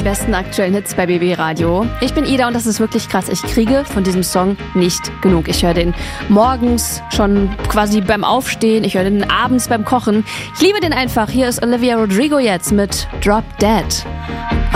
besten aktuellen Hits bei BB Radio. Ich bin Ida und das ist wirklich krass. Ich kriege von diesem Song nicht genug. Ich höre den morgens schon quasi beim Aufstehen. Ich höre den abends beim Kochen. Ich liebe den einfach. Hier ist Olivia Rodrigo jetzt mit Drop Dead.